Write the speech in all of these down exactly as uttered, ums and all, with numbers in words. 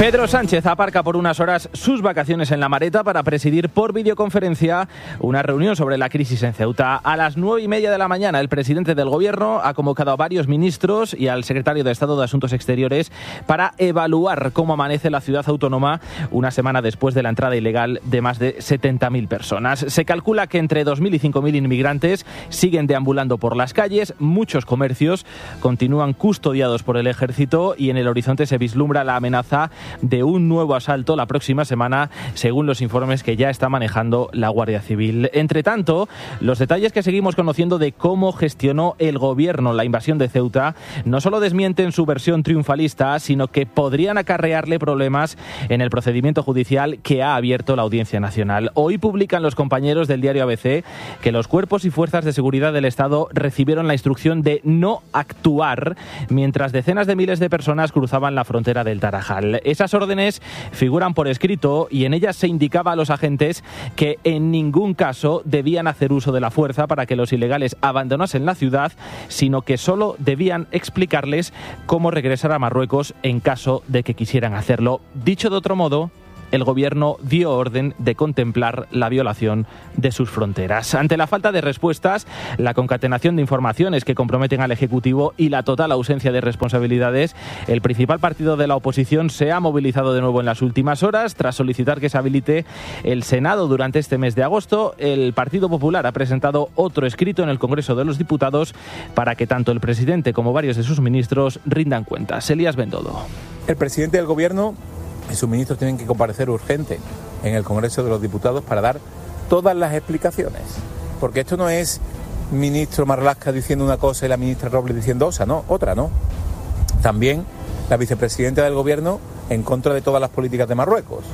Pedro Sánchez aparca por unas horas sus vacaciones en La Mareta para presidir por videoconferencia una reunión sobre la crisis en Ceuta. A las nueve y media de la mañana, el presidente del Gobierno ha convocado a varios ministros y al secretario de Estado de Asuntos Exteriores para evaluar cómo amanece la ciudad autónoma una semana después de la entrada ilegal de más de setenta mil personas. Se calcula que entre dos mil y cinco mil inmigrantes siguen deambulando por las calles, muchos comercios continúan custodiados por el ejército y en el horizonte se vislumbra la amenaza de un nuevo asalto la próxima semana, según los informes que ya está manejando la Guardia Civil. Entre tanto, los detalles que seguimos conociendo de cómo gestionó el Gobierno la invasión de Ceuta no solo desmienten su versión triunfalista, sino que podrían acarrearle problemas en el procedimiento judicial que ha abierto la Audiencia Nacional. Hoy publican los compañeros del diario A B C que los cuerpos y fuerzas de seguridad del Estado recibieron la instrucción de no actuar mientras decenas de miles de personas cruzaban la frontera del Tarajal. Esas órdenes figuran por escrito y en ellas se indicaba a los agentes que en ningún caso debían hacer uso de la fuerza para que los ilegales abandonasen la ciudad, sino que solo debían explicarles cómo regresar a Marruecos en caso de que quisieran hacerlo. Dicho de otro modo, el Gobierno dio orden de contemplar la violación de sus fronteras. Ante la falta de respuestas, la concatenación de informaciones que comprometen al Ejecutivo y la total ausencia de responsabilidades, el principal partido de la oposición se ha movilizado de nuevo en las últimas horas. Tras solicitar que se habilite el Senado durante este mes de agosto, el Partido Popular ha presentado otro escrito en el Congreso de los Diputados para que tanto el presidente como varios de sus ministros rindan cuentas. Elías Bendodo. El presidente del Gobierno y sus ministros tienen que comparecer urgente en el Congreso de los Diputados para dar todas las explicaciones. Porque esto no es ministro Marlaska diciendo una cosa y la ministra Robles diciendo otra, no, otra, ¿no? También la vicepresidenta del Gobierno en contra de todas las políticas de Marruecos.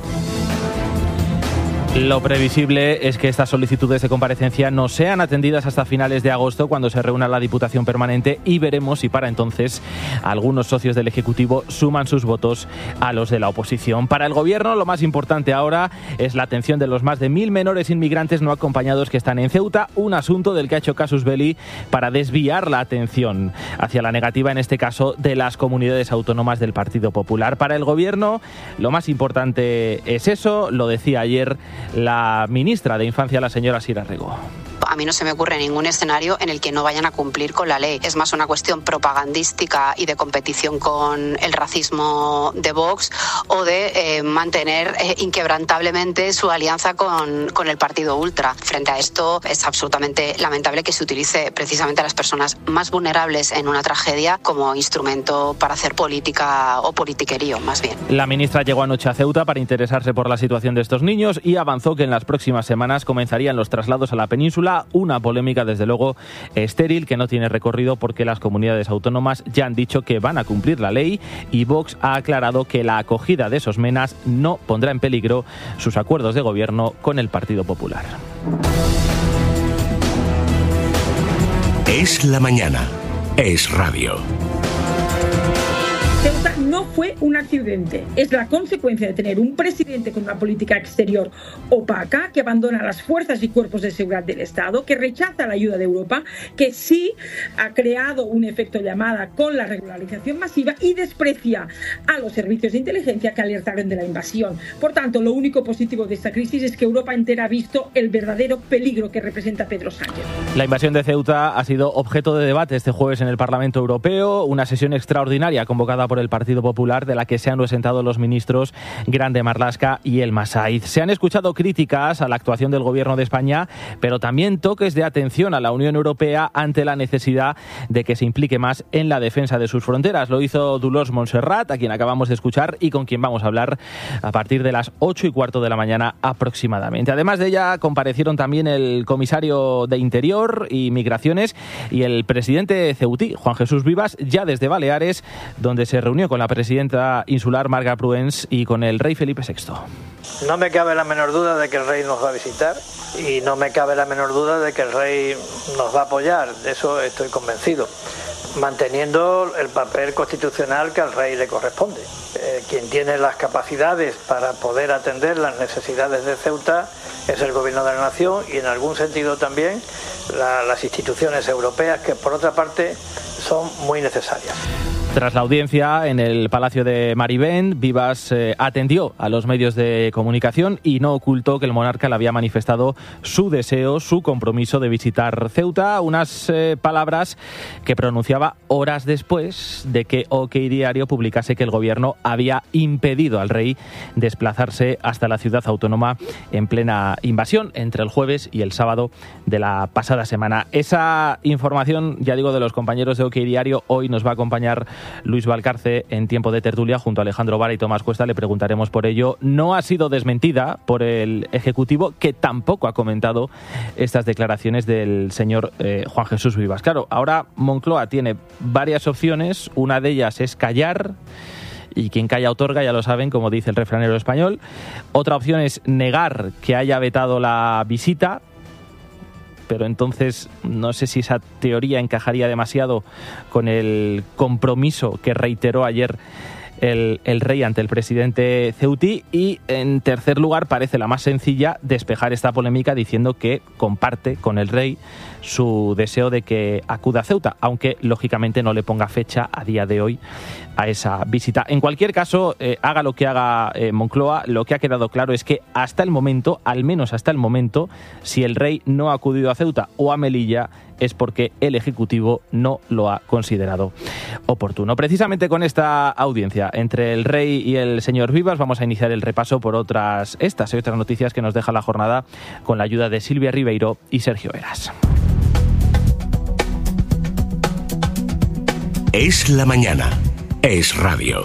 Lo previsible es que estas solicitudes de comparecencia no sean atendidas hasta finales de agosto, cuando se reúna la Diputación Permanente, y veremos si para entonces algunos socios del Ejecutivo suman sus votos a los de la oposición. Para el Gobierno, lo más importante ahora es la atención de los más de mil menores inmigrantes no acompañados que están en Ceuta, un asunto del que ha hecho casus belli para desviar la atención hacia la negativa, en este caso, de las comunidades autónomas del Partido Popular. Para el Gobierno, lo más importante es eso, lo decía ayer la ministra de Infancia, la señora Sira Rego. A mí no se me ocurre ningún escenario en el que no vayan a cumplir con la ley. Es más una cuestión propagandística y de competición con el racismo de Vox, o de eh, mantener eh, inquebrantablemente su alianza con, con el partido ultra. Frente a esto, es absolutamente lamentable que se utilice precisamente a las personas más vulnerables en una tragedia como instrumento para hacer política o politiquerío, más bien. La ministra llegó anoche a Ceuta para interesarse por la situación de estos niños y avanzó que en las próximas semanas comenzarían los traslados a la península. Una polémica, desde luego, estéril, que no tiene recorrido porque las comunidades autónomas ya han dicho que van a cumplir la ley, y Vox ha aclarado que la acogida de esos menas no pondrá en peligro sus acuerdos de gobierno con el Partido Popular. Es la mañana. Es radio. Ceuta no fue un accidente, es la consecuencia de tener un presidente con una política exterior opaca, que abandona las fuerzas y cuerpos de seguridad del Estado, que rechaza la ayuda de Europa, que sí ha creado un efecto llamada con la regularización masiva y desprecia a los servicios de inteligencia que alertaron de la invasión. Por tanto, lo único positivo de esta crisis es que Europa entera ha visto el verdadero peligro que representa Pedro Sánchez. La invasión de Ceuta ha sido objeto de debate este jueves en el Parlamento Europeo, una sesión extraordinaria convocada por el Partido Popular, de la que se han ausentado los ministros Grande Marlaska y Elma Saiz. Se han escuchado críticas a la actuación del Gobierno de España, pero también toques de atención a la Unión Europea ante la necesidad de que se implique más en la defensa de sus fronteras. Lo hizo Dolors Montserrat, a quien acabamos de escuchar y con quien vamos a hablar a partir de las ocho y cuarto de la mañana aproximadamente. Además de ella, comparecieron también el comisario de Interior y Migraciones y el presidente ceutí, Juan Jesús Vivas, ya desde Baleares, donde se reunió con la presidenta insular Marga Pruens y con el rey Felipe sexto. No me cabe la menor duda de que el rey nos va a visitar y no me cabe la menor duda de que el rey nos va a apoyar, de eso estoy convencido, manteniendo el papel constitucional que al rey le corresponde. Eh, quien tiene las capacidades para poder atender las necesidades de Ceuta es el Gobierno de la Nación y en algún sentido también la, las instituciones europeas, que por otra parte son muy necesarias. Tras la audiencia en el Palacio de Marivent, Vivas eh, atendió a los medios de comunicación y no ocultó que el monarca le había manifestado su deseo, su compromiso de visitar Ceuta, unas eh, palabras que pronunciaba horas después de que OK Diario publicase que el gobierno había impedido al rey desplazarse hasta la ciudad autónoma en plena invasión entre el jueves y el sábado de la pasada semana. Esa información, ya digo, de los compañeros de OK Diario, hoy nos va a acompañar Luis Valcarce en Tiempo de Tertulia junto a Alejandro Vara y Tomás Cuesta. Le preguntaremos por ello. No ha sido desmentida por el Ejecutivo, que tampoco ha comentado estas declaraciones del señor eh, Juan Jesús Vivas. Claro, ahora Moncloa tiene varias opciones. Una de ellas es callar, y quien calla otorga, ya lo saben, como dice el refranero español. Otra opción es negar que haya vetado la visita, pero entonces no sé si esa teoría encajaría demasiado con el compromiso que reiteró ayer el, el rey ante el presidente ceutí. Y en tercer lugar, parece la más sencilla, despejar esta polémica diciendo que comparte con el rey su deseo de que acuda a Ceuta, aunque lógicamente no le ponga fecha a día de hoy a esa visita. En cualquier caso, eh, haga lo que haga eh, Moncloa, lo que ha quedado claro es que hasta el momento, al menos hasta el momento, si el rey no ha acudido a Ceuta o a Melilla, es porque el Ejecutivo no lo ha considerado oportuno. Precisamente con esta audiencia entre el rey y el señor Vivas vamos a iniciar el repaso por otras estas y otras noticias que nos deja la jornada con la ayuda de Silvia Ribeiro y Sergio Eras. Es la mañana. Es radio.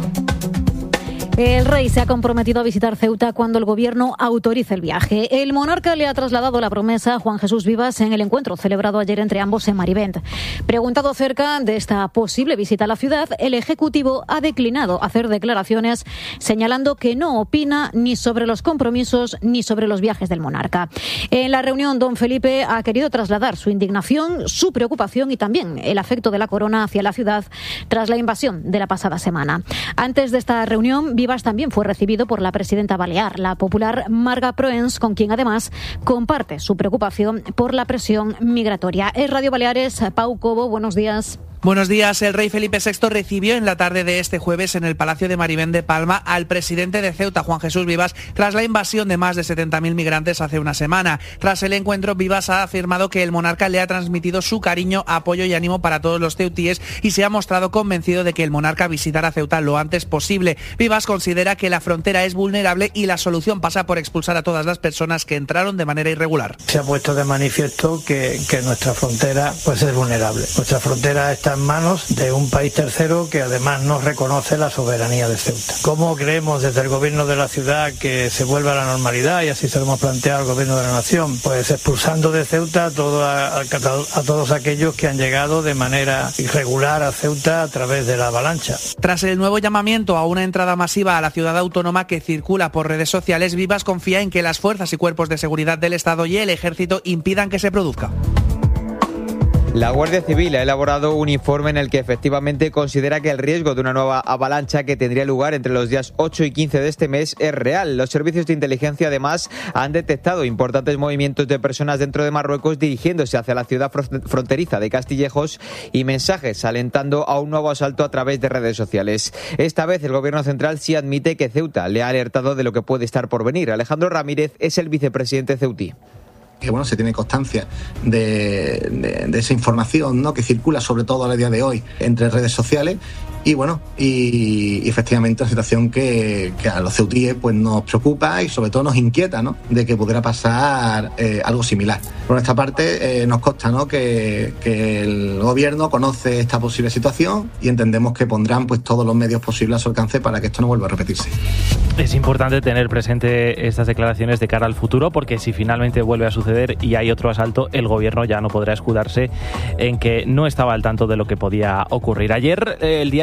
El rey se ha comprometido a visitar Ceuta cuando el gobierno autorice el viaje. El monarca le ha trasladado la promesa a Juan Jesús Vivas en el encuentro celebrado ayer entre ambos en Marivent. Preguntado acerca de esta posible visita a la ciudad, el Ejecutivo ha declinado hacer declaraciones, señalando que no opina ni sobre los compromisos ni sobre los viajes del monarca. En la reunión, don Felipe ha querido trasladar su indignación, su preocupación y también el afecto de la corona hacia la ciudad tras la invasión de la pasada semana. Antes de esta reunión, Vivas también fue recibido por la presidenta balear, la popular Marga Proens, con quien además comparte su preocupación por la presión migratoria. Es Radio Baleares, Pau Cobo, buenos días. Buenos días. El rey Felipe sexto recibió en la tarde de este jueves en el Palacio de Marivent de Palma al presidente de Ceuta, Juan Jesús Vivas, tras la invasión de más de setenta mil migrantes hace una semana. Tras el encuentro, Vivas ha afirmado que el monarca le ha transmitido su cariño, apoyo y ánimo para todos los ceutíes y se ha mostrado convencido de que el monarca visitará Ceuta lo antes posible. Vivas considera que la frontera es vulnerable y la solución pasa por expulsar a todas las personas que entraron de manera irregular. Se ha puesto de manifiesto que, que nuestra frontera pues es vulnerable. Nuestra frontera está en manos de un país tercero que además no reconoce la soberanía de Ceuta. ¿Cómo creemos desde el gobierno de la ciudad que se vuelva a la normalidad? Y así se lo hemos planteado al gobierno de la nación. Pues expulsando de Ceuta a, todo, a, a, a todos aquellos que han llegado de manera irregular a Ceuta a través de la avalancha. Tras el nuevo llamamiento a una entrada masiva a la ciudad autónoma que circula por redes sociales, Vivas confía en que las fuerzas y cuerpos de seguridad del Estado y el Ejército impidan que se produzca. La Guardia Civil ha elaborado un informe en el que efectivamente considera que el riesgo de una nueva avalancha que tendría lugar entre los días ocho y quince de este mes es real. Los servicios de inteligencia además han detectado importantes movimientos de personas dentro de Marruecos dirigiéndose hacia la ciudad fronteriza de Castillejos y mensajes alentando a un nuevo asalto a través de redes sociales. Esta vez el gobierno central sí admite que Ceuta le ha alertado de lo que puede estar por venir. Alejandro Ramírez es el vicepresidente ceutí. Que bueno, se tiene constancia de, de, de esa información, ¿no?, que circula sobre todo a día de hoy entre redes sociales y bueno, y, y efectivamente una situación que, que a los ceutíes pues nos preocupa y sobre todo nos inquieta, ¿no?, de que pudiera pasar eh, algo similar. Por nuestra parte eh, nos consta, ¿no?, que, que el gobierno conoce esta posible situación y entendemos que pondrán pues todos los medios posibles a su alcance para que esto no vuelva a repetirse. Es importante tener presente estas declaraciones de cara al futuro, porque si finalmente vuelve a suceder y hay otro asalto, el gobierno ya no podrá escudarse en que no estaba al tanto de lo que podía ocurrir. Ayer eh, el diario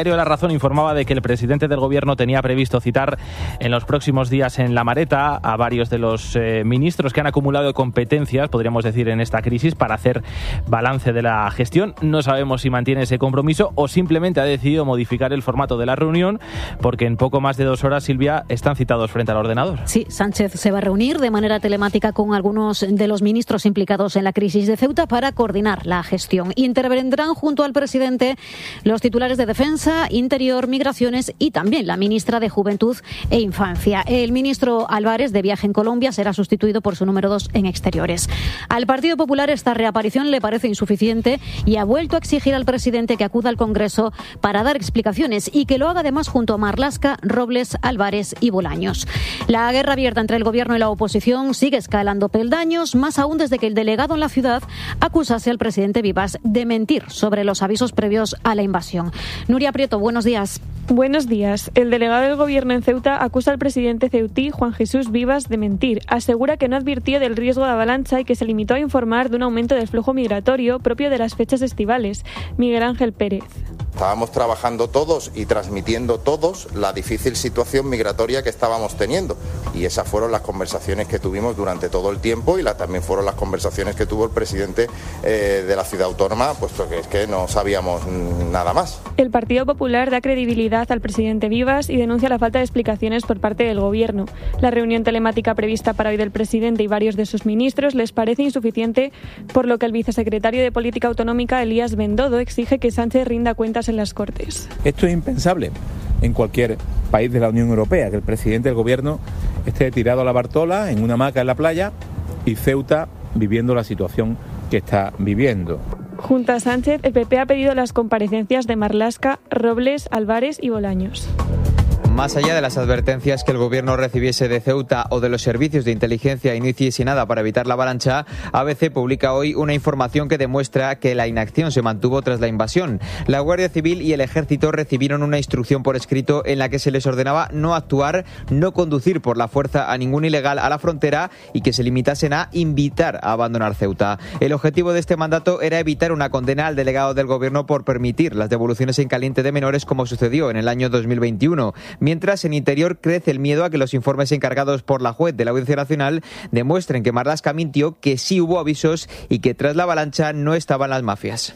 diario La Razón informaba de que el presidente del gobierno tenía previsto citar en los próximos días en La Mareta a varios de los eh, ministros que han acumulado competencias, podríamos decir, en esta crisis para hacer balance de la gestión. No sabemos si mantiene ese compromiso o simplemente ha decidido modificar el formato de la reunión, porque en poco más de dos horas, Silvia, están citados frente al ordenador. Sí, Sánchez se va a reunir de manera telemática con algunos de los ministros implicados en la crisis de Ceuta para coordinar la gestión. Intervendrán junto al presidente los titulares de Defensa, Interior, Migraciones y también la ministra de Juventud e Infancia. El ministro Álvarez, de viaje en Colombia, será sustituido por su número dos en Exteriores. Al Partido Popular esta reaparición le parece insuficiente y ha vuelto a exigir al presidente que acuda al Congreso para dar explicaciones y que lo haga además junto a Marlaska, Robles, Álvarez y Bolaños. La guerra abierta entre el gobierno y la oposición sigue escalando peldaños, más aún desde que el delegado en la ciudad acusase al presidente Vivas de mentir sobre los avisos previos a la invasión. Nuria Prieto, buenos días. Buenos días. El delegado del gobierno en Ceuta acusa al presidente ceutí, Juan Jesús Vivas, de mentir. Asegura que no advirtió del riesgo de avalancha y que se limitó a informar de un aumento del flujo migratorio propio de las fechas estivales. Miguel Ángel Pérez. Estábamos trabajando todos y transmitiendo todos la difícil situación migratoria que estábamos teniendo. Y esas fueron las conversaciones que tuvimos durante todo el tiempo y la, también fueron las conversaciones que tuvo el presidente eh, de la ciudad autónoma, puesto que es que no sabíamos nada más. El Partido Popular da credibilidad al presidente Vivas y denuncia la falta de explicaciones por parte del gobierno. La reunión telemática prevista para hoy del presidente y varios de sus ministros les parece insuficiente, por lo que el vicesecretario de Política Autonómica, Elías Bendodo, exige que Sánchez rinda cuentas en las Cortes. Esto es impensable en cualquier país de la Unión Europea, que el presidente del gobierno esté tirado a la Bartola en una hamaca en la playa y Ceuta viviendo la situación que está viviendo. Junto a Sánchez, el P P ha pedido las comparecencias de Marlaska, Robles, Álvarez y Bolaños. Más allá de las advertencias que el gobierno recibiese de Ceuta o de los servicios de inteligencia y no hiciese nada para evitar la avalancha, A B C publica hoy una información que demuestra que la inacción se mantuvo tras la invasión. La Guardia Civil y el Ejército recibieron una instrucción por escrito en la que se les ordenaba no actuar, no conducir por la fuerza a ningún ilegal a la frontera y que se limitasen a invitar a abandonar Ceuta. El objetivo de este mandato era evitar una condena al delegado del gobierno por permitir las devoluciones en caliente de menores, como sucedió en el año dos mil veintiuno. Mientras, en Interior crece el miedo a que los informes encargados por la juez de la Audiencia Nacional demuestren que Marlaska mintió, que sí hubo avisos y que tras la avalancha no estaban las mafias.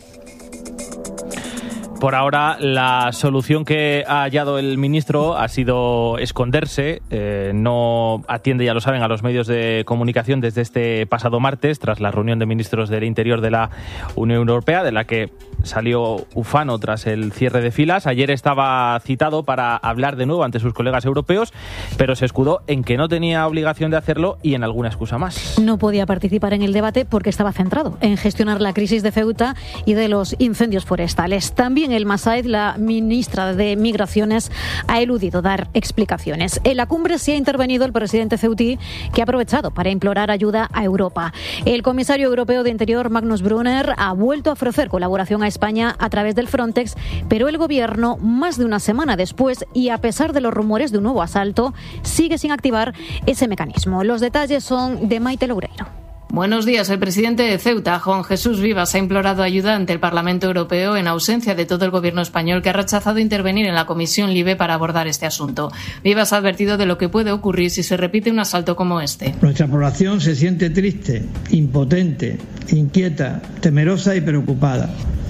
Por ahora, la solución que ha hallado el ministro ha sido esconderse. Eh, no atiende, ya lo saben, a los medios de comunicación desde este pasado martes, tras la reunión de ministros del Interior de la Unión Europea, de la que salió ufano tras el cierre de filas. Ayer estaba citado para hablar de nuevo ante sus colegas europeos, pero se escudó en que no tenía obligación de hacerlo y en alguna excusa más. No podía participar en el debate porque estaba centrado en gestionar la crisis de Ceuta y de los incendios forestales. También el Masaid, la ministra de Migraciones, ha eludido dar explicaciones. En la cumbre sí ha intervenido el presidente ceutí, que ha aprovechado para implorar ayuda a Europa. El comisario europeo de Interior, Magnus Brunner, ha vuelto a ofrecer colaboración a España a través del Frontex, pero el gobierno, más de una semana después y a pesar de los rumores de un nuevo asalto, sigue sin activar ese mecanismo. Los detalles son de Maite Loureiro. Buenos días. El presidente de Ceuta, Juan Jesús Vivas, ha implorado ayuda ante el Parlamento Europeo en ausencia de todo el gobierno español, que ha rechazado intervenir en la Comisión LIBE para abordar este asunto. Vivas ha advertido de lo que puede ocurrir si se repite un asalto como este. Nuestra población se siente triste, impotente, inquieta, temerosa y preocupada.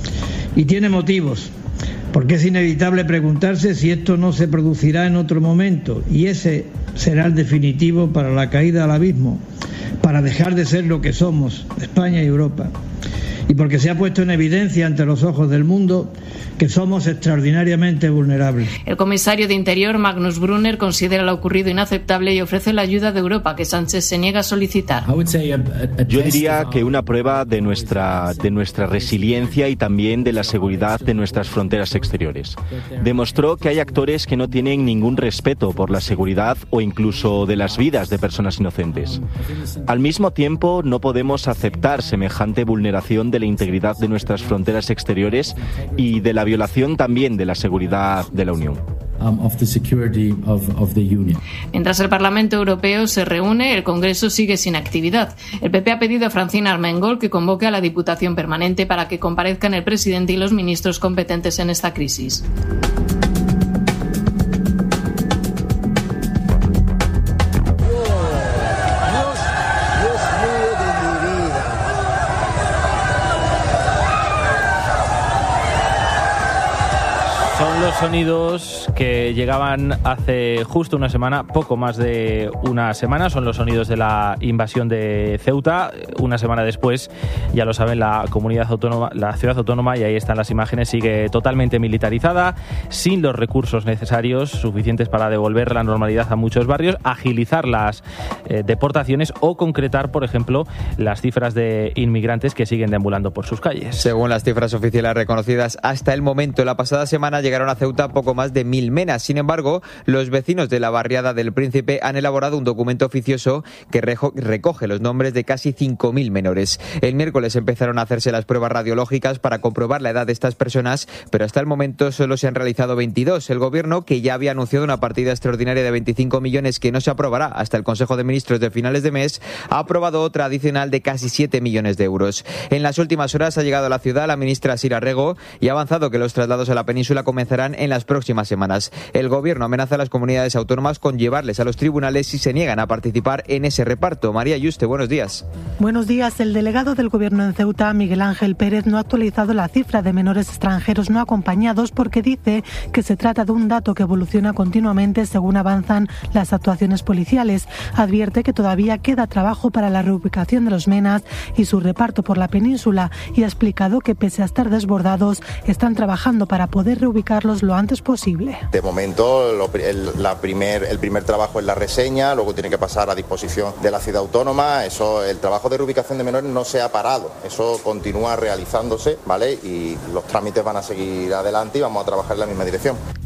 Y tiene motivos, porque es inevitable preguntarse si esto no se producirá en otro momento, y ese será el definitivo para la caída al abismo, para dejar de ser lo que somos, España y Europa. Y porque se ha puesto en evidencia ante los ojos del mundo que somos extraordinariamente vulnerables. El comisario de Interior, Magnus Brunner, considera lo ocurrido inaceptable y ofrece la ayuda de Europa, que Sánchez se niega a solicitar. Yo diría que una prueba de nuestra, de nuestra resiliencia y también de la seguridad de nuestras fronteras exteriores. Demostró que hay actores que no tienen ningún respeto por la seguridad o incluso de las vidas de personas inocentes. Al mismo tiempo, no podemos aceptar semejante vulneración de la integridad de nuestras fronteras exteriores y de la violación también de la seguridad de la Unión. Mientras el Parlamento Europeo se reúne, el Congreso sigue sin actividad. El P P ha pedido a Francina Armengol que convoque a la Diputación Permanente para que comparezcan el presidente y los ministros competentes en esta crisis. sonidos que llegaban hace justo una semana, poco más de una semana, son los sonidos de la invasión de Ceuta. Una semana después, ya lo saben, la comunidad autónoma, la ciudad autónoma, y ahí están las imágenes, sigue totalmente militarizada, sin los recursos necesarios suficientes para devolver la normalidad a muchos barrios, agilizar las eh, deportaciones o concretar, por ejemplo, las cifras de inmigrantes que siguen deambulando por sus calles. Según las cifras oficiales reconocidas hasta el momento, la pasada semana llegaron a Ceuta poco más de mil menas. Sin embargo, los vecinos de la barriada del Príncipe han elaborado un documento oficioso que recoge los nombres de casi cinco mil menores. El miércoles empezaron a hacerse las pruebas radiológicas para comprobar la edad de estas personas, pero hasta el momento solo se han realizado veintidós. El gobierno, que ya había anunciado una partida extraordinaria de veinticinco millones que no se aprobará hasta el Consejo de Ministros de finales de mes, ha aprobado otra adicional de casi siete millones de euros. En las últimas horas ha llegado a la ciudad la ministra Sira Rego y ha avanzado que los traslados a la península comenzarán en las próximas semanas. El gobierno amenaza a las comunidades autónomas con llevarles a los tribunales si se niegan a participar en ese reparto. María Yuste, buenos días. Buenos días. El delegado del gobierno en Ceuta, Miguel Ángel Pérez, no ha actualizado la cifra de menores extranjeros no acompañados porque dice que se trata de un dato que evoluciona continuamente según avanzan las actuaciones policiales. Advierte que todavía queda trabajo para la reubicación de los menas y su reparto por la península y ha explicado que pese a estar desbordados están trabajando para poder reubicarlos lo antes posible. De momento lo, el, la primer, el primer trabajo es la reseña, luego tiene que pasar a disposición de la ciudad autónoma. Eso, el trabajo de reubicación de menores no se ha parado, eso continúa realizándose, ¿vale? Y los trámites van a seguir adelante y vamos a trabajar en la misma dirección.